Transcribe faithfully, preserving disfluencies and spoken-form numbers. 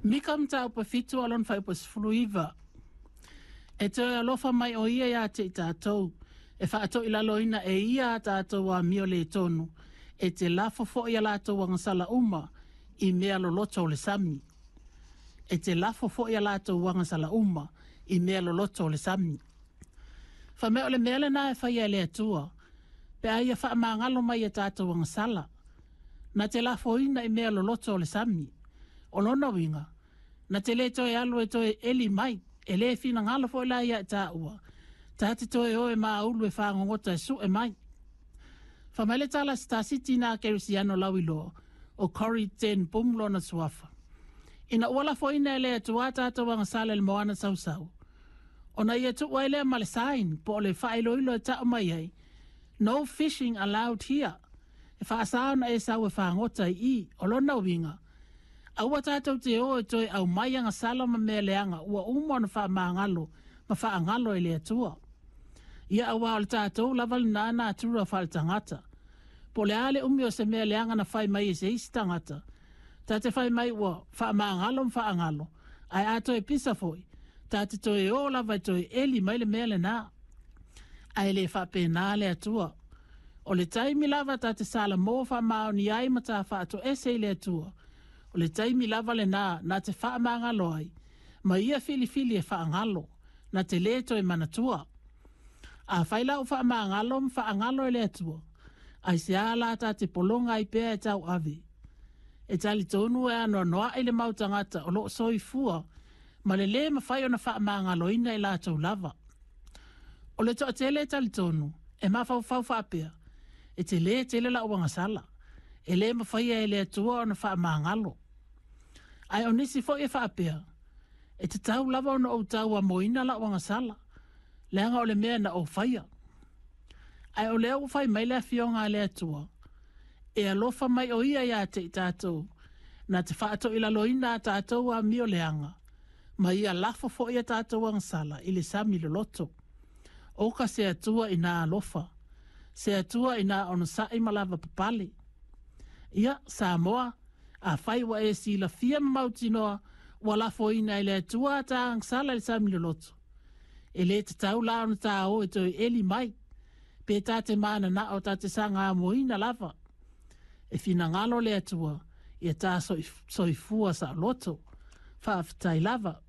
Mika mta upa fitu alon fai upa sifuluiva. E te alofa mai o ia ia te i tātou. E whaato i laloina e ia tātou wa mio le tonu. E te lafo fo ia lātou wangasala uma i mea loloto le sami. E te lafo fo ia lātou wangasala uma i mea loloto le sami. Fa mea ole mea le na e whai e le atua. Pe aia wha maangalo mai e tātou wangasala. Na te lafo ina i mea loloto le sami. O lona winga. Na te le toe alo e toe eli mai. E le fina ngalo fo ila ia e tā ua. Tā te toe o e maa ulu e whaangongota e su e mai. Whamaile tala sta siti nā kerisiano lawilo o Corrie ten Boom lona suafa. Ina uala fo ina e le atu a tātou wangasala le moana sau sau. O na ia tu waile male sain po le whaelo ilo e tā mai ai. No fishing allowed here. E whaasao na e sau e whaangota i o lona winga. Aua tātou te o e toi au maianga salama mea leanga ua umona wha maangalo ma wha angalo e le atua. Ia aua o le tātou lawal nana atura wha le tangata. Po le ale umi o se mea leanga na whai mai e se isi tangata. Tā te whai mai ua wha maangalo ma wha angalo. Ai ato e pisa foi. Tā te toi o lawa e toi eli mai le mea le nā. Ai le wha pēnā le atua. O le taimi lava tā te sala mō wha mao ni ai ma tā wha ato ese le atua. O le taimi lava le nā, nā te wha maangalo ai, ma ia fili fili e wha angalo, nā te leto e manatua. A whaila o wha maangalo m wha angalo e le atua, ai se ala tā te polonga i pēa e tau ave. E tali tonu e ano noa i le mautangata o loo soi fua, ma le le ma whai o na wha maangalo ina i lātou lava. O le toa tele e tali tonu, e ma whau whau whapea, e te le tele la uanga sala. E le ma whaia e le atua o na wha maangalo. Ai o nisi fo e whaapea. E te tau lava o na o tau a moina la wanga sala. Leanga o le mea na o whaia. Ai o le au whai mai le fionga le atua. E alofa mai o ia ia te i tātou. Na te whaato ila loina a tātou a mio leanga. Ma ia lafo fo ia tātou wanga sala i le sami le loto. Oka se atua i nā alofa. Se atua i nā ono sai malava papale. Ia, Samoa, a whai wa e si la fia mauti noa wa la foina i le atua ta ang sala i sami le loto. E le te tau lao na tā o e toi eli mai, pe tā te mana na o tā te sanga a moina lava. E fina ngalo le atua, i a tā soifua sa loto, whaafitai lava.